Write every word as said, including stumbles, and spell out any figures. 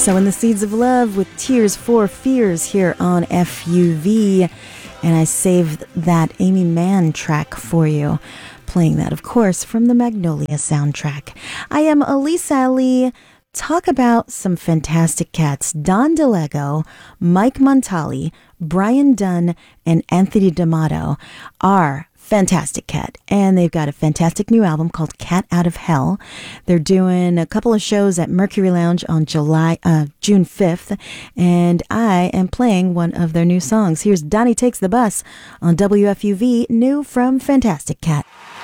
Sowing the Seeds of Love with Tears for Fears here on F U V. And I saved that Amy Mann track for you. Playing that, of course, from the Magnolia soundtrack. I am Elise Ali. Talk about some fantastic cats. Don DeLego, Mike Montali, Brian Dunn, and Anthony D'Amato are fantastic cat, and they've got a fantastic new album called Cat Out of Hell. They're doing a couple of shows at Mercury Lounge on July, uh, June fifth, and I am playing one of their new songs. Here's Donnie Takes the Bus on W F U V, new from Fantastic Cat.